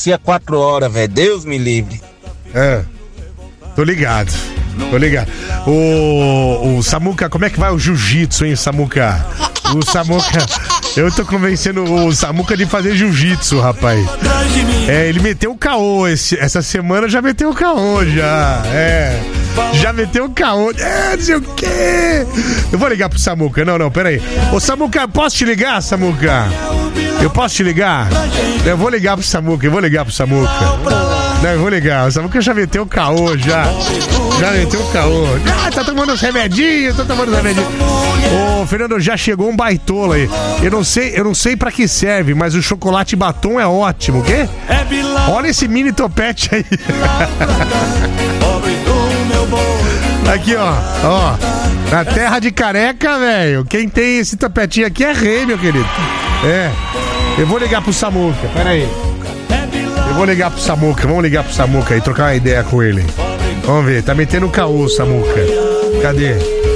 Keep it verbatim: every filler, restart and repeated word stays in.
táxi a quatro horas, velho. Deus me livre. É. Tô ligado. Tô ligado. O, o Samuca, como é que vai o jiu-jitsu, hein, Samuca? O Samuca, eu tô convencendo o Samuca de fazer jiu-jitsu, rapaz. É, ele meteu o caô esse, essa semana, já meteu o caô, já. É, já meteu o caô. É, não sei o quê. Eu vou ligar pro Samuca. Não, não, peraí. Ô, Samuca, posso te ligar, Samuca? Eu posso te ligar? Eu vou ligar pro Samuca, eu vou ligar pro Samuca. Não, eu vou ligar. O Samuca já meteu o caô, já. Já meteu o caô. Ah, tá tomando os remedinhos, tá tomando os remedinhos. Ô, Fernando, já chegou um baitola aí. Eu não sei, eu não sei pra que serve, mas o chocolate batom é ótimo, o quê? Olha esse mini topete aí. Aqui, ó, ó. Na terra de careca, velho. Quem tem esse topetinho aqui é rei, meu querido. É. Eu vou ligar pro Samuca, peraí. Eu vou ligar pro Samuca, vamos ligar pro Samuca e trocar uma ideia com ele. Vamos ver, tá metendo o caô, Samuca. Cadê?